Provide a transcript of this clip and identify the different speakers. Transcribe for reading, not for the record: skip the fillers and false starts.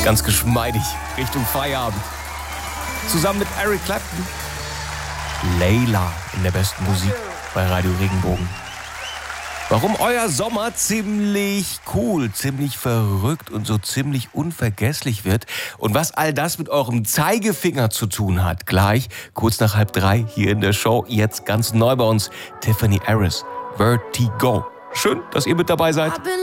Speaker 1: Ganz geschmeidig Richtung Feierabend. Zusammen mit Eric Clapton. Layla in der besten Musik bei Radio Regenbogen. Warum euer Sommer ziemlich cool, ziemlich verrückt und so ziemlich unvergesslich wird und was all das mit eurem Zeigefinger zu tun hat, gleich kurz nach 2:30 hier in der Show. Jetzt ganz neu bei uns Tiffany Harris, Vertigo. Schön, dass ihr mit dabei seid.